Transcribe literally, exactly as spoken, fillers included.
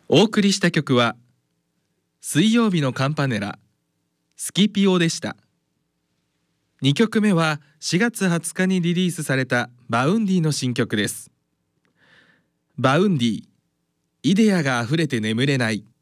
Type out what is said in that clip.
お送りした曲は水曜日のカンパネラスキピオでした。にきょくめはしがつはつかにリリースされたバウンディの新曲です。バウンディ、イデアがあふれて眠れない。